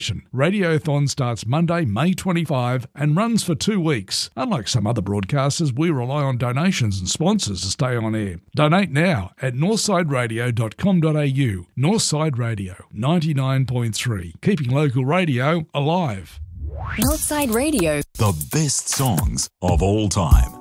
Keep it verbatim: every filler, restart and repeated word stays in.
Radiothon starts Monday, May twenty-fifth and runs for two weeks. Unlike some other broadcasters, we rely on donations and sponsors to stay on air. Donate now at northside radio dot com dot a u. Northside Radio, ninety-nine point three, keeping local radio alive. Northside Radio. The best songs of all time.